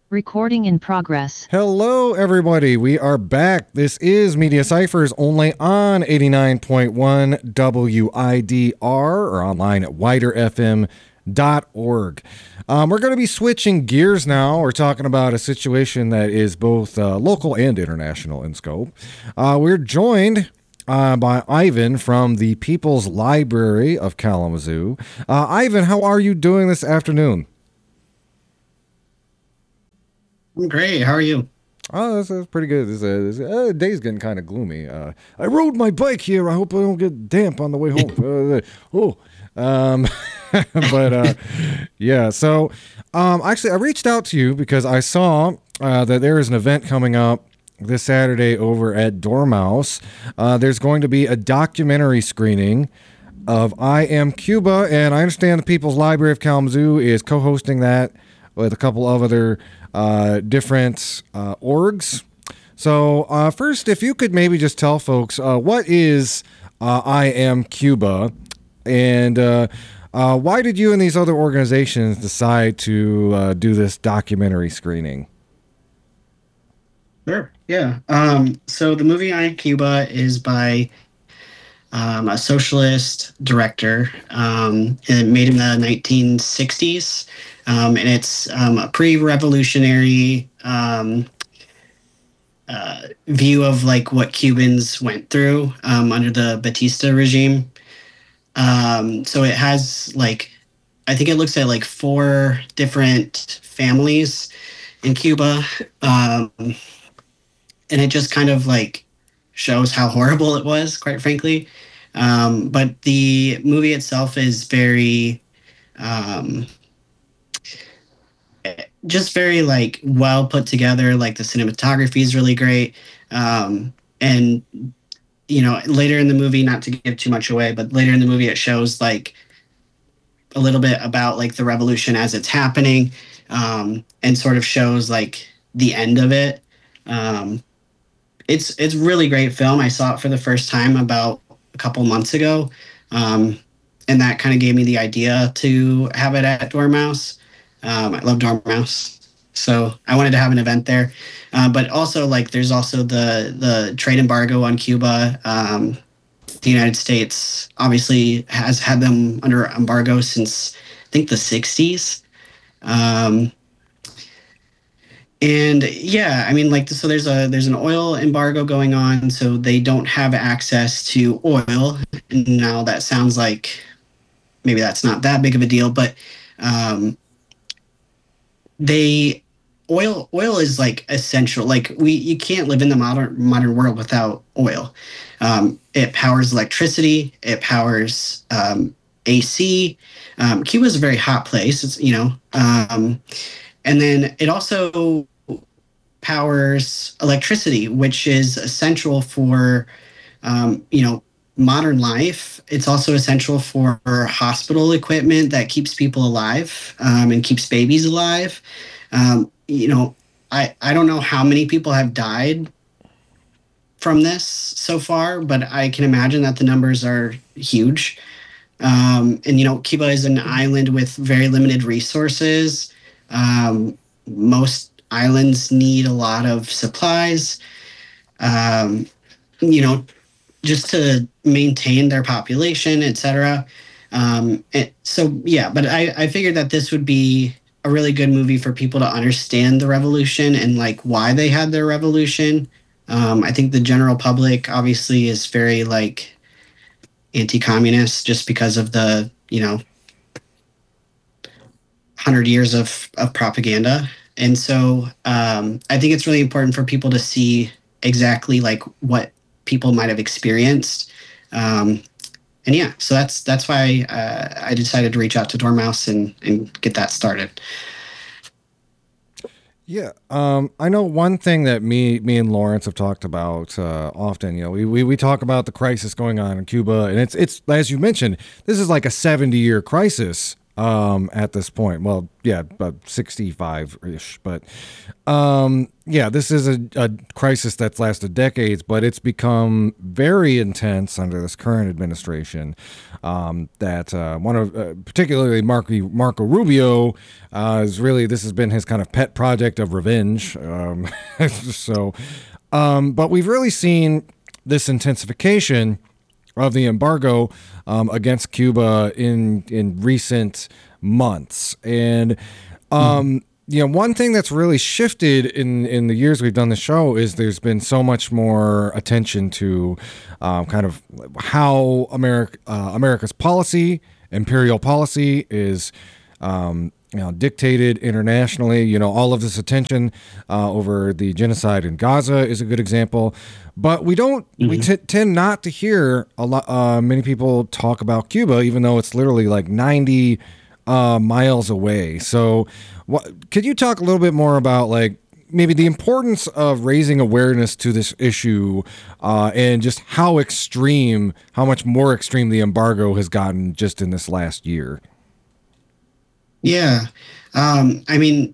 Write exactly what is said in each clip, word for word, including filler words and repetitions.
Recording in progress. Hello, everybody. We are back. This is Media Ciphers only on eighty-nine point one W I D R or online at wider f m dot org. Um, we're going to be switching gears now. We're talking about a situation that is both uh, local and international in scope. Uh, we're joined uh, by Ivan from the People's Library of Kalamazoo. Uh, Ivan, how are you doing this afternoon? I'm great. How are you? Oh, that's, that's pretty good. This, uh, this uh, day's getting kind of gloomy. Uh, I rode my bike here. I hope I don't get damp on the way home. uh, oh, um, but uh, yeah. So, um, actually, I reached out to you because I saw uh, that there is an event coming up this Saturday over at Dormouse. Uh, there's going to be a documentary screening of I Am Cuba, and I understand the People's Library of Kalamazoo is co-hosting that with a couple of other uh, different uh, orgs. So uh, first, if you could maybe just tell folks, uh, what is uh, I Am Cuba, and uh, uh, why did you and these other organizations decide to uh, do this documentary screening? Sure. Yeah. Um, so the movie I Am Cuba is by um, a socialist director, um, and made in the nineteen sixties. Um, and it's um, a pre-revolutionary um, uh, view of like what Cubans went through um, under the Batista regime. Um, so it has like, I think it looks at like four different families in Cuba. Um, and it just kind of like shows how horrible it was, quite frankly. Um, but the movie itself is very... Um, just very like well put together. Like the cinematography is really great. Um, and, you know, later in the movie, not to give too much away, but later in the movie, it shows like a little bit about like the revolution as it's happening, um, and sort of shows like the end of it. Um, it's, it's really great film. I saw it for the first time about a couple months ago. Um, and that kind of gave me the idea to have it at Dormouse. Um, I love Dormouse, so I wanted to have an event there. Uh, but also, like, there's also the the trade embargo on Cuba. Um, the United States obviously has had them under embargo since I think the sixties. Um, and yeah, I mean, like, so there's a there's an oil embargo going on, so they don't have access to oil. And now that sounds like maybe that's not that big of a deal, but um, they oil oil is like essential. Like we you can't live in the modern modern world without oil. Um, it powers electricity. It powers um, A C. Um, Cuba is a very hot place. It's you know, um, and then it also powers electricity, which is essential for um, you know modern life. It's also essential for hospital equipment that keeps people alive um, and keeps babies alive. Um, you know, I, I don't know how many people have died from this so far, but I can imagine that the numbers are huge. Um, and, you know, Cuba is an island with very limited resources. Um, most islands need a lot of supplies, um, you know, just to maintain their population, et cetera. Um, and so, yeah, but I, I figured that this would be a really good movie for people to understand the revolution and like why they had their revolution. Um, I think the general public obviously is very like anti-communist just because of the, you know, hundred years of, of propaganda. And so um, I think it's really important for people to see exactly like what people might have experienced. Um, and yeah, so that's that's why uh, I decided to reach out to Dormouse and, and get that started. Yeah, um, I know one thing that me, me and Lawrence have talked about uh, often. You know, we, we we talk about the crisis going on in Cuba, and it's it's as you mentioned, this is like a seventy year crisis um, at this point. Well, yeah, about sixty-five ish. But um, yeah, this is a, a crisis that's lasted decades, but it's become very intense under this current administration. Um, that uh, one of uh, particularly Marco, Marco Rubio uh, is really, this has been his kind of pet project of revenge. Um, so, um, but we've really seen this intensification of the embargo um, against Cuba in in recent months, and um, you know, one thing that's really shifted in in the years we've done the show is there's been so much more attention to um, kind of how America uh, America's policy, imperial policy, is um, you know, dictated internationally. You know, all of this attention uh, over the genocide in Gaza is a good example. But we don't. Mm-hmm. We t- tend not to hear a lot. Uh, many people talk about Cuba, even though it's literally like ninety uh, miles away. So, what could you talk a little bit more about, like maybe the importance of raising awareness to this issue, uh, and just how extreme, how much more extreme the embargo has gotten just in this last year? Yeah, um, I mean.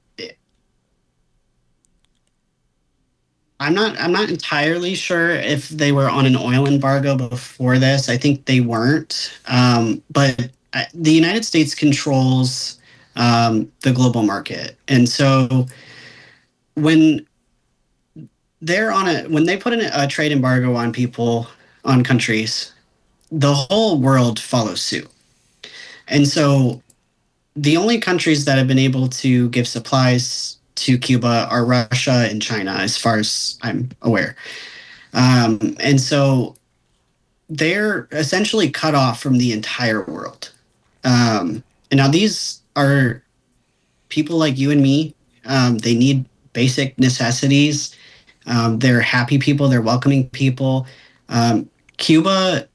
I'm not I'm not entirely sure if they were on an oil embargo before this. I think they weren't. Um, but the United States controls um, the global market. And so when they're on a when they put in a trade embargo on people, on countries, the whole world follows suit. And so the only countries that have been able to give supplies to Cuba are Russia and China, as far as I'm aware. Um, and so they're essentially cut off from the entire world. Um, and now these are people like you and me. Um, they need basic necessities. Um, they're happy people. They're welcoming people. Um, Cuba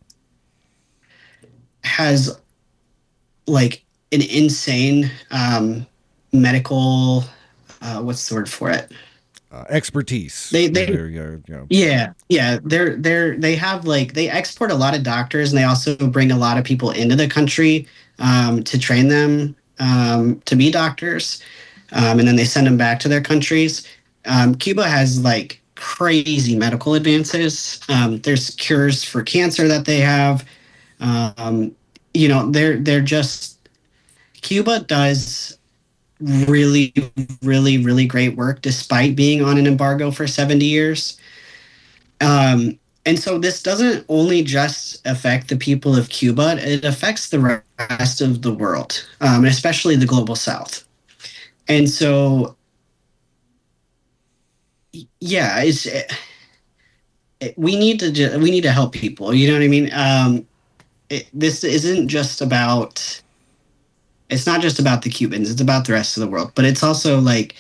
has like an insane um, medical Uh, what's the word for it? Uh, expertise. They, they, yeah, yeah, yeah. yeah, yeah. They're, they're, they have like, they export a lot of doctors, and they also bring a lot of people into the country um, to train them um, to be doctors. Um, and then they send them back to their countries. Um, Cuba has like crazy medical advances. Um, there's cures for cancer that they have. Um, you know, they're, they're just, Cuba does really, really, really great work despite being on an embargo for seventy years. Um, and so this doesn't only just affect the people of Cuba, it affects the rest of the world, um, especially the global South. And so, yeah, it's, it, it, we need to ju- we need to help people. You know what I mean? Um, it, this isn't just about. It's not just about the Cubans. It's about the rest of the world. But it's also like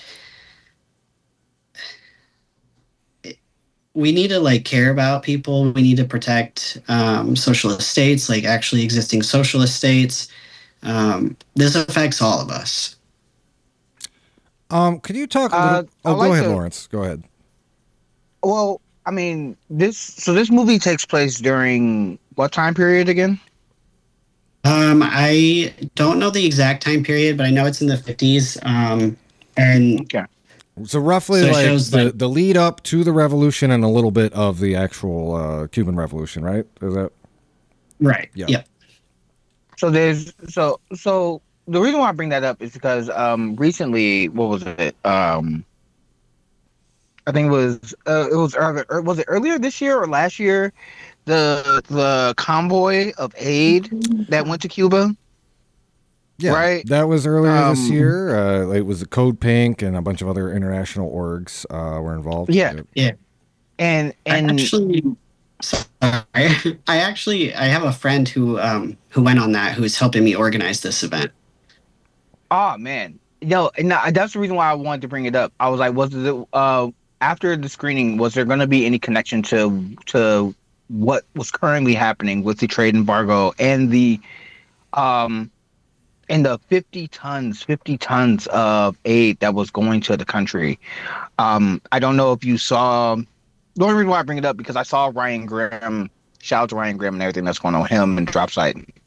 we need to like care about people. We need to protect um, socialist states, like actually existing socialist states. Um, this affects all of us. Um, could you talk a little? Uh, oh, like go ahead, to, Lawrence. Go ahead. Well, I mean, this. So this movie takes place during what time period again? Um, I don't know the exact time period, but I know it's in the fifties. Um, and okay. So roughly, so like the, like the lead up to the revolution and a little bit of the actual uh, Cuban Revolution, right? Is that right? Yeah. Yep. So there's so so the reason why I bring that up is because um recently, what was it? Um, I think it was uh, it was earlier, was it earlier this year or last year? The the convoy of aid that went to Cuba. Yeah, right. That was earlier um, this year. Uh, it was the Code Pink and a bunch of other international orgs uh, were involved. Yeah, yep. yeah. And and I actually, sorry, I actually I have a friend who um who went on that, who's helping me organize this event. Oh man, no, no, that's the reason why I wanted to bring it up. I was like, was it uh after the screening, was there going to be any connection to to what was currently happening with the trade embargo and the um and the fifty tons of aid that was going to the country? um I don't know if you saw, the only reason why I bring it up because I saw Ryan Graham, shout out to Ryan Graham and everything that's going on with him and Dropsite.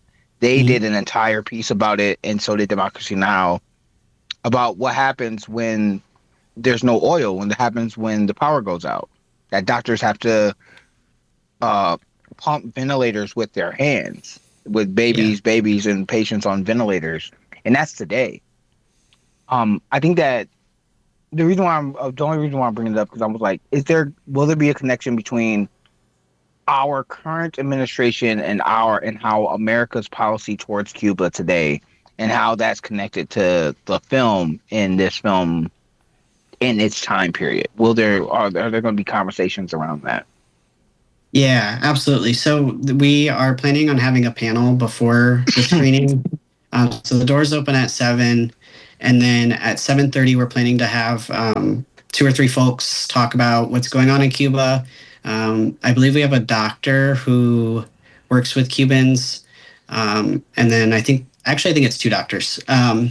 They Mhm. did an entire piece about it, and so did Democracy Now! About what happens when there's no oil, when it happens when the power goes out. That doctors have to uh, pump ventilators with their hands, with Yeah. babies, babies, and patients on ventilators, and that's today. Um, I think that the reason why I'm uh, the only reason why I'm bringing it up because I was like, is there will there be a connection between our current administration and our and how America's policy towards Cuba today, and how that's connected to the film in this film in its time period? Will there are, are there going to be conversations around that? Yeah, absolutely. So th- we are planning on having a panel before the screening. Um, so the doors open at seven, and then at seven thirty, we're planning to have um, two or three folks talk about what's going on in Cuba. Um, I believe we have a doctor who works with Cubans, um, and then I think actually I think it's two doctors. Um,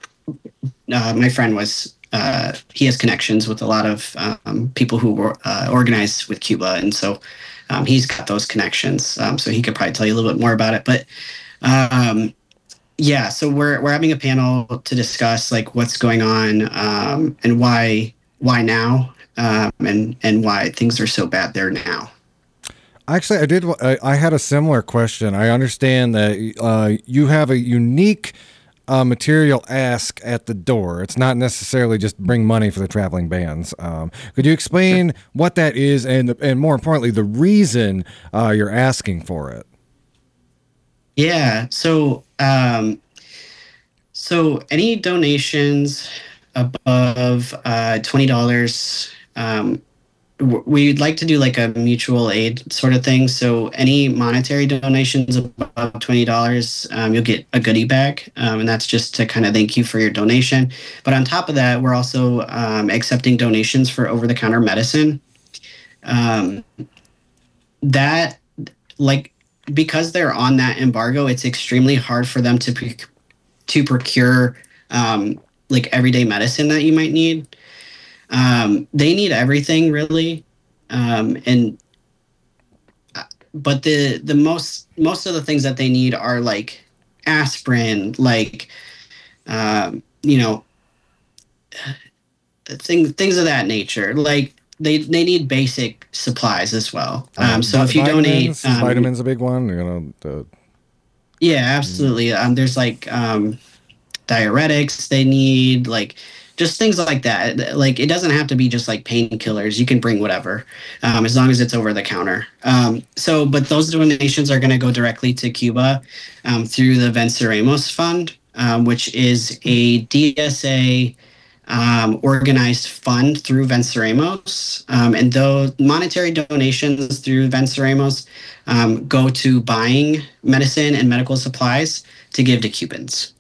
uh, my friend was uh, he has connections with a lot of um, people who were uh, organized with Cuba, and so um, he's got those connections. Um, so he could probably tell you a little bit more about it. But um, yeah, so we're we're having a panel to discuss like what's going on um, and why why now um, and and why things are so bad there now. Actually, I did. I, I had a similar question. I understand that uh, you have a unique uh, material ask at the door. It's not necessarily just bring money for the traveling bands. Um, could you explain sure. what that is, and and more importantly, the reason uh, you're asking for it? Yeah. So um, so any donations above uh, twenty dollars. Um, we'd like to do like a mutual aid sort of thing. So any monetary donations above twenty dollars, um, you'll get a goodie bag. Um, and that's just to kind of thank you for your donation. But on top of that, we're also um, accepting donations for over-the-counter medicine. Um, that, like, because they're on that embargo, it's extremely hard for them to, pre- to procure um, like everyday medicine that you might need. Um, they need everything really. Um, and, but the, the most, most of the things that they need are like aspirin, like, um, you know, things, things of that nature. Like they, they need basic supplies as well. Um, Um, so vi- if you vitamins, donate, um, vitamins a big one, you know, the, yeah, absolutely. Um, there's like, um, diuretics they need, like, just things like that. Like it doesn't have to be just like painkillers. You can bring whatever, um, as long as it's over the counter. Um, so, but those donations are going to go directly to Cuba um, through the Venceremos Fund, um, which is a D S A um, organized fund through Venceremos. Um, and those monetary donations through Venceremos um, go to buying medicine and medical supplies to give to Cubans.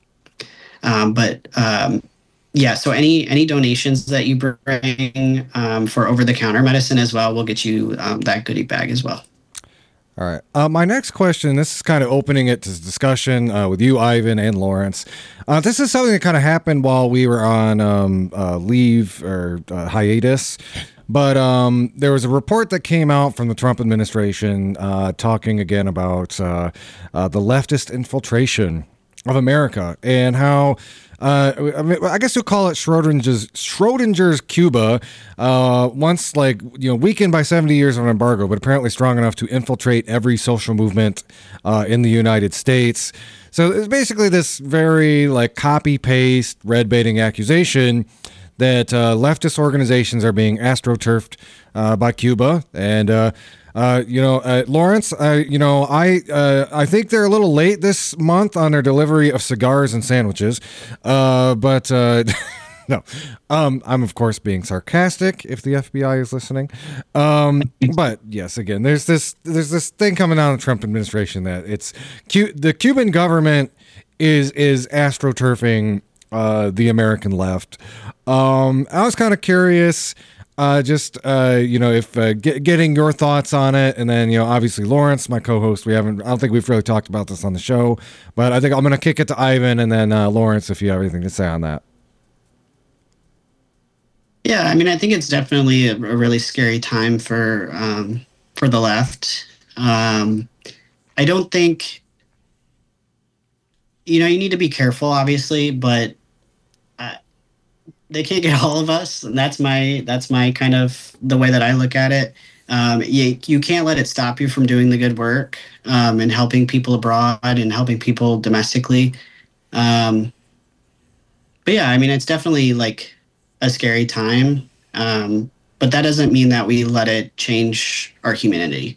Um, but um, yeah, so any any donations that you bring um, for over-the-counter medicine as well will get you um, that goodie bag as well. All right. Uh, my next question, this is kind of opening it to discussion uh, with you, Ivan, and Lawrence. Uh, this is something that kind of happened while we were on um, uh, leave or uh, hiatus. But um, there was a report that came out from the Trump administration uh, talking again about uh, uh, the leftist infiltration of America and how uh, I, mean, I guess you'll call it Schrodinger's Schrodinger's Cuba. Uh, once like you know weakened by seventy years of an embargo, but apparently strong enough to infiltrate every social movement uh, in the United States. So it's basically this very like copy paste red baiting accusation that uh, leftist organizations are being astroturfed uh, by Cuba and. Uh, Uh, you know, uh, Lawrence, uh, you know, I uh, I think they're a little late this month on their delivery of cigars and sandwiches, uh, but uh, no, um, I'm of course being sarcastic if the F B I is listening. Um, but yes, again, there's this there's this thing coming out of the Trump administration that it's Cu- the Cuban government is is astroturfing uh, the American left. Um, I was kind of curious. Uh, just, uh, you know, if uh, get, getting your thoughts on it. And then, you know, obviously Lawrence, my co-host, we haven't, I don't think we've really talked about this on the show, but I think I'm going to kick it to Ivan and then uh, Lawrence, if you have anything to say on that. Yeah, I mean, I think it's definitely a, a really scary time for, um, for the left. Um, I don't think, you know, you need to be careful, obviously, but uh, they can't get all of us, and that's my that's my kind of the way that I look at it. Um, you you can't let it stop you from doing the good work um, and helping people abroad and helping people domestically. Um, but yeah, I mean, it's definitely like a scary time, um, but that doesn't mean that we let it change our humanity.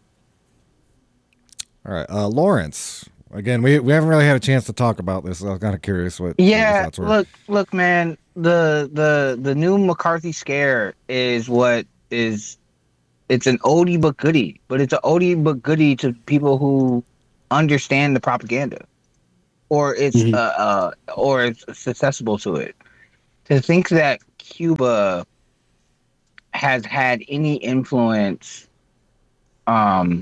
All right, uh, Lawrence. Again, we we haven't really had a chance to talk about this. So I was kind of curious what, what your Yeah, thoughts were. look, look, man. The the the new McCarthy scare is what is. It's an oldie but goodie, but it's an oldie but goodie to people who understand the propaganda, or it's Mhm. uh, uh or it's accessible to it. To think that Cuba has had any influence, um,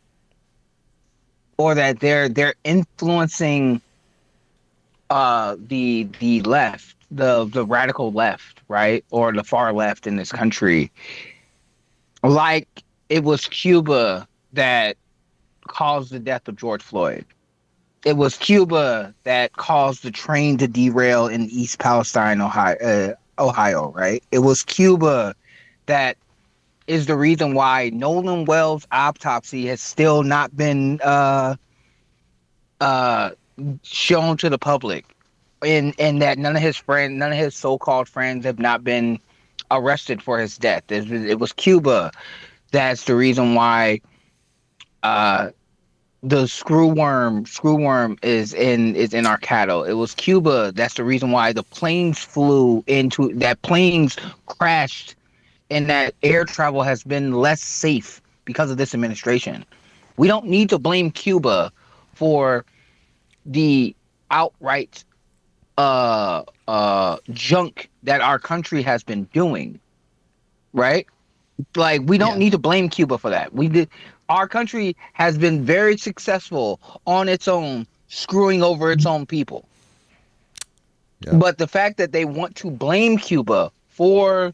or that they're they're influencing uh the the left, the the radical left, right, or the far left in this country, like it was Cuba that caused the death of George Floyd. It was Cuba that caused the train to derail in East Palestine, Ohio, uh, Ohio, right? It was Cuba that is the reason why Nolan Wells' autopsy has still not been uh, uh, shown to the public, and and that none of his friends, none of his so-called friends, have not been arrested for his death. It, it was Cuba that's the reason why uh, the screwworm screwworm is in is in our cattle. It was Cuba that's the reason why the planes flew into that planes crashed and that air travel has been less safe because of this administration. We don't need to blame Cuba for the outright uh uh junk that our country has been doing, right? Like we don't Yeah. need to blame Cuba for that. We did Our country has been very successful on its own, screwing over its own people. Yeah. But the fact that they want to blame Cuba for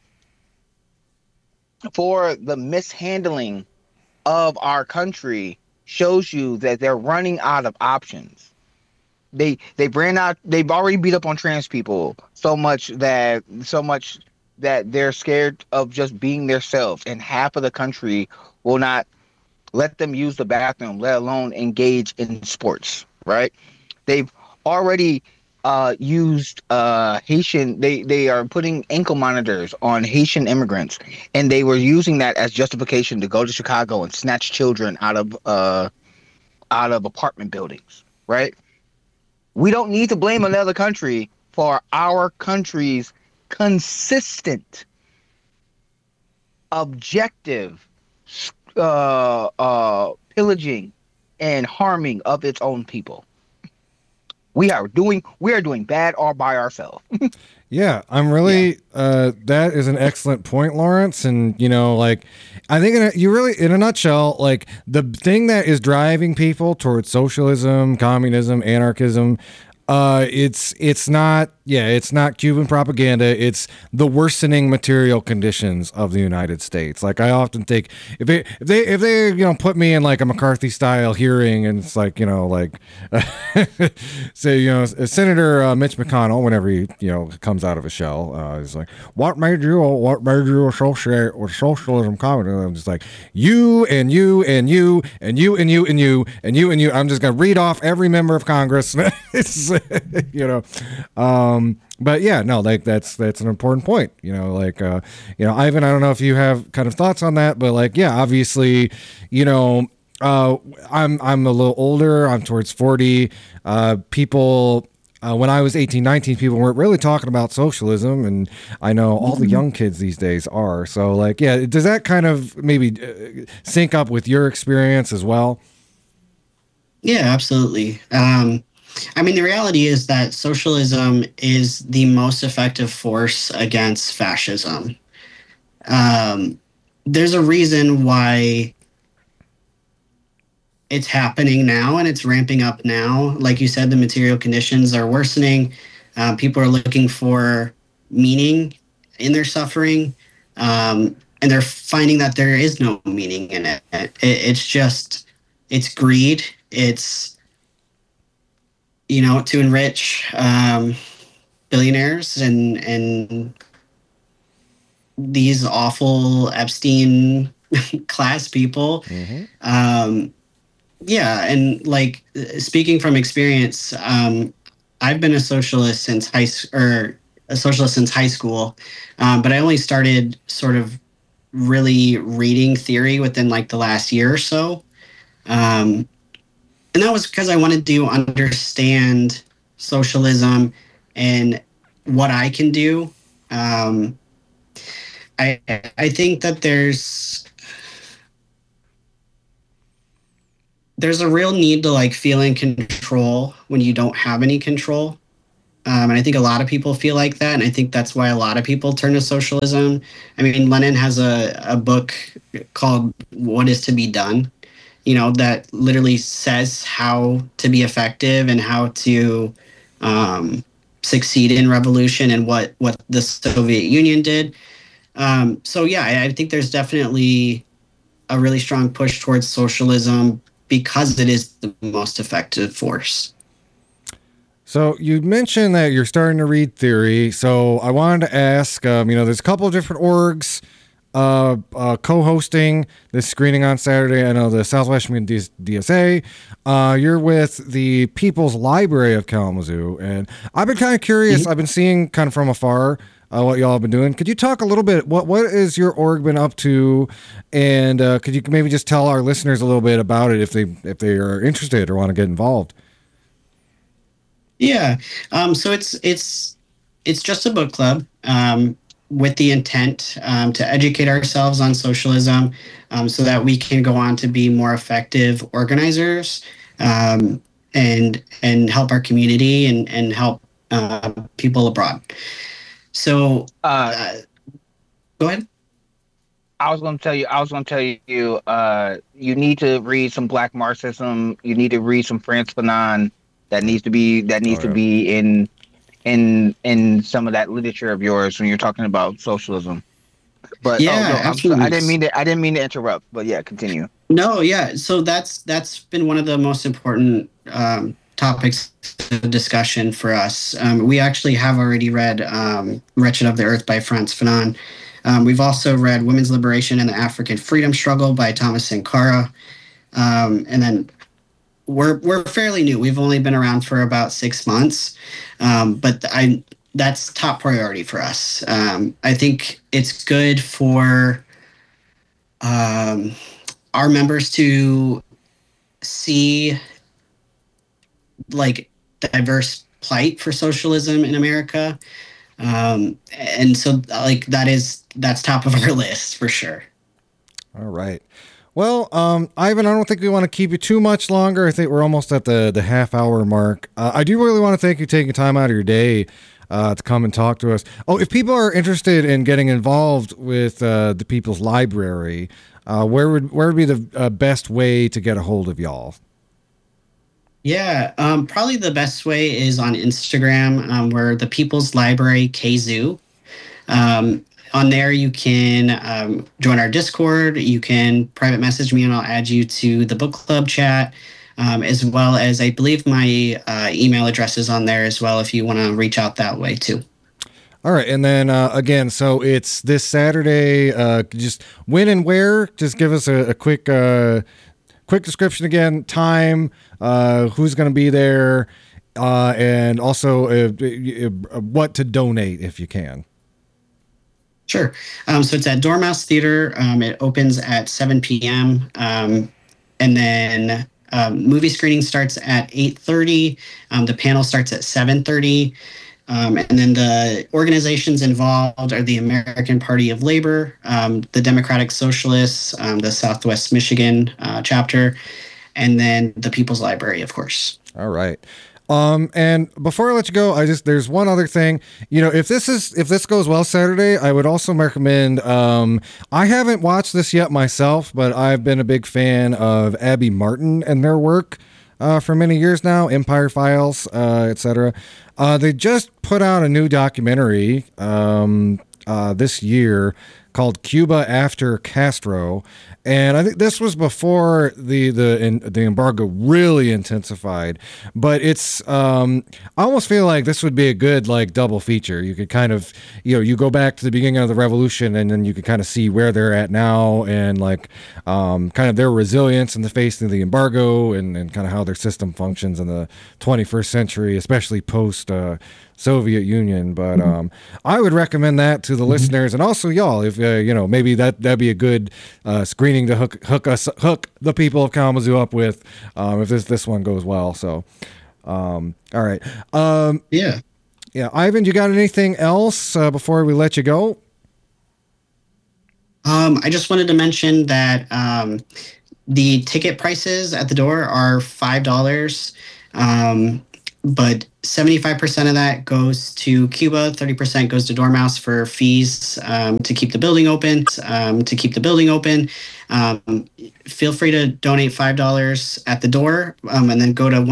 for the mishandling of our country shows you that they're running out of options. They they ran out. They've already beat up on trans people so much that so much that they're scared of just being themselves, and half of the country will not let them use the bathroom, let alone engage in sports. Right? They've already uh, used uh, Haitian. They they are putting ankle monitors on Haitian immigrants, and they were using that as justification to go to Chicago and snatch children out of uh, out of apartment buildings. Right? We don't need to blame another country for our country's consistent, objective uh, uh, pillaging and harming of its own people. We are doing we are doing bad all by ourselves. Yeah, I'm really. Uh, that is an excellent point, Lawrence. And you know, like, I think in a, you really, in a nutshell, like the thing that is driving people towards socialism, communism, anarchism. Uh, it's it's not yeah, it's not Cuban propaganda. It's the worsening material conditions of the United States. Like I often think if they if they if they you know put me in like a McCarthy style hearing and it's like you know like say you know Senator uh, Mitch McConnell whenever he you know comes out of a shell, uh, he's like what made you what made you associate with socialism communism? I'm just like you and you and you and you and you and you and you and you. I'm just gonna read off every member of Congress. It's you know, um, but yeah, no, like that's that's an important point. You know, like uh, you know, Ivan, I don't know if you have kind of thoughts on that, but like, yeah, obviously, you know, uh, I'm I'm a little older. I'm towards forty. Uh, people. Uh, when I was eighteen, nineteen, people weren't really talking about socialism, and I know all the young kids these days are. So, like, yeah, does that kind of maybe uh, sync up with your experience as well? Yeah, absolutely. Um, I mean, the reality is that socialism is the most effective force against fascism. Um, there's a reason why it's happening now and it's ramping up now. Like you said, the material conditions are worsening. Uh, people are looking for meaning in their suffering, um, and they're finding that there is no meaning in it. it. It's just, it's greed. It's you know, to enrich um, billionaires and and these awful Epstein class people. Mm-hmm. Um, yeah, and like speaking from experience, um, I've been a socialist since high s- or a socialist since high school, um, but I only started sort of really reading theory within like the last year or so. Um, and that was because I wanted to understand socialism and what I can do. Um, I I think that there's there's a real need to like feel in control when you don't have any control. Um, and I think a lot of people feel like that. And I think that's why a lot of people turn to socialism. I mean, Lenin has a, a book called What is to be Done, you know, that literally says how to be effective and how to um, succeed in revolution and what, what the Soviet Union did. Um, so, yeah, I, I think there's definitely a really strong push towards socialism because it is the most effective force. So you mentioned that you're starting to read theory. So I wanted to ask, um, you know, there's a couple of different orgs uh, uh, co-hosting this screening on Saturday. I know the Southwest Michigan D S A. Uh, you're with the People's Library of Kalamazoo, and I've been kind of curious. Mm-hmm. I've been seeing kind of from afar uh, what y'all have been doing. Could you talk a little bit? What what is your org been up to, and uh, could you maybe just tell our listeners a little bit about it if they if they are interested or want to get involved? Yeah. Um, so it's it's it's just a book club um, with the intent um, to educate ourselves on socialism, um, so that we can go on to be more effective organizers um, and and help our community and and help uh, people abroad. So, Uh, uh, go ahead. I was going to tell you. I was going to tell you. Uh, you need to read some Black Marxism. You need to read some Frantz Fanon. That needs to be that needs oh, yeah. to be in in in some of that literature of yours when you're talking about socialism. But yeah, oh, no, absolutely. I'm so, I didn't mean to. I didn't mean to interrupt. But yeah, continue. No, yeah. So that's that's been one of the most important um, topics of discussion for us. Um, we actually have already read um, "Wretched of the Earth" by Frantz Fanon. Um, we've also read "Women's Liberation and the African Freedom Struggle" by Thomas Sankara, um, and then. We're we're fairly new. We've only been around for about six months, um, but I that's top priority for us. Um, I think it's good for um, our members to see like diverse plight for socialism in America, um, and so like that is that's top of our list for sure. All right. Well, um, Ivan, I don't think we want to keep you too much longer. I think we're almost at the, the half hour mark. Uh, I do really want to thank you taking time out of your day uh, to come and talk to us. Oh, if people are interested in getting involved with uh, the People's Library, uh, where would where would be the uh, best way to get a hold of y'all? Yeah, um, probably the best way is on Instagram. Um, we're the People's Library K Z O O. Um, On there, you can um, join our Discord. You can private message me, and I'll add you to the book club chat, um, as well as I believe my uh, email address is on there as well if you want to reach out that way too. All right, and then uh, again, so it's this Saturday. Uh, just when and where? Just give us a, a quick, uh, quick description again. Time, uh, who's going to be there, uh, and also uh, uh, what to donate if you can. Sure. Um, so it's at Dormouse Theater. Um, it opens at seven p.m. Um, and then um, movie screening starts at eight thirty. Um, the panel starts at seven thirty. Um, and then the organizations involved are the American Party of Labor, um, the Democratic Socialists, um, the Southwest Michigan uh, chapter, and then the People's Library, of course. All right. Um, and before I let you go, I just, there's one other thing, you know, if this is, if this goes well Saturday, I would also recommend, um, I haven't watched this yet myself, but I've been a big fan of Abby Martin and their work, uh, for many years now, Empire Files, uh, et cetera. Uh, they just put out a new documentary, um, uh, this year called Cuba After Castro. And I think this was before the the in, the embargo really intensified. But it's um, I almost feel like this would be a good like double feature. You could kind of you know you go back to the beginning of the revolution, and then you could kind of see where they're at now, and like um, kind of their resilience in the face of the embargo, and, and kind of how their system functions in the twenty-first century, especially post uh, Soviet Union. But um, I would recommend that to the listeners, and also y'all, if uh, you know, maybe that that'd be a good uh, screening to hook hook us hook the people of Kalamazoo up with, um, if this this one goes well. So, um, all right, um, yeah, yeah, Ivan, you got anything else uh, before we let you go? Um, I just wanted to mention that um, the ticket prices at the door are five dollars. Um, but seventy-five percent of that goes to Cuba, thirty percent goes to Dormouse for fees um, to keep the building open, um, to keep the building open. Um, feel free to donate five dollars at the door um, and then go to